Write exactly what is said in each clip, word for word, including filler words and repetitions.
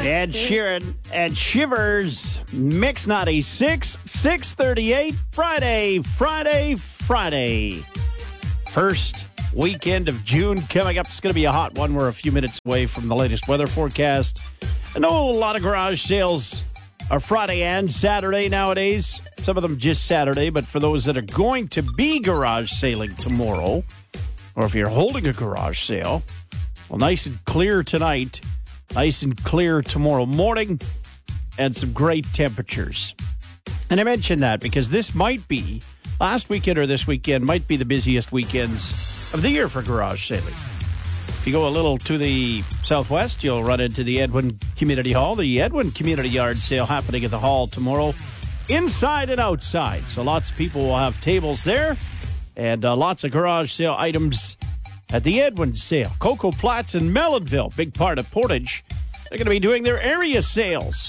Ed Sheeran and Shivers, Mix ninety-six, six thirty-eight, Friday, Friday, Friday. First weekend of June coming up. It's going to be a hot one. We're a few minutes away from the latest weather forecast. I know a lot of garage sales are Friday and Saturday nowadays. Some of them just Saturday, but for those that are going to be garage sailing tomorrow, or if you're holding a garage sale, well, nice and clear tonight. Nice and clear tomorrow morning, and some great temperatures. And I mention that because this might be, last weekend or this weekend, might be the busiest weekends of the year for garage sailing. If you go a little to the southwest, you'll run into the Edwin Community Hall. The Edwin Community Yard sale happening at the hall tomorrow, inside and outside. So lots of people will have tables there, and uh, lots of garage sale items at the Edwin sale. Cocoa Platts and Mellonville, big part of Portage, they're going to be doing their area sales.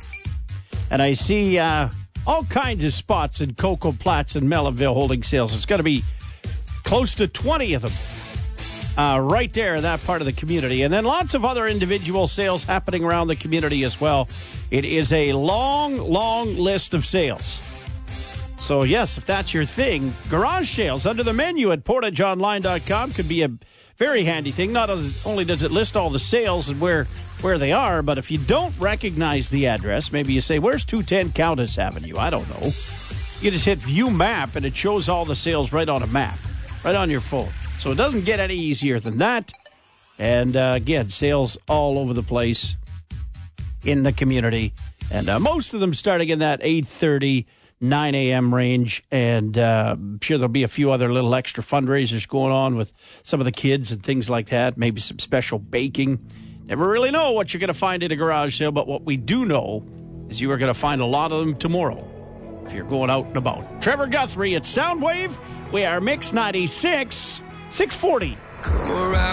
And I see uh, all kinds of spots in Cocoa Platts and Mellonville holding sales. It's going to be close to twenty of them uh, right there in that part of the community. And then lots of other individual sales happening around the community as well. It is a long, long list of sales. So, yes, if that's your thing, garage sales under the menu at portage online dot com could be a very handy thing. Not only does it list all the sales and where where they are, but if you don't recognize the address, maybe you say, where's two ten Countess Avenue? I don't know. You just hit View Map, and it shows all the sales right on a map, right on your phone. So it doesn't get any easier than that. And, uh, again, sales all over the place in the community. And uh, most of them starting in that eight thirty nine a.m. range, and uh, I'm sure there'll be a few other little extra fundraisers going on with some of the kids and things like that, maybe some special baking. Never really know what you're going to find at a garage sale, but what we do know is you are going to find a lot of them tomorrow if you're going out and about. Trevor Guthrie at Soundwave. We are Mix ninety-six, six forty. Come around.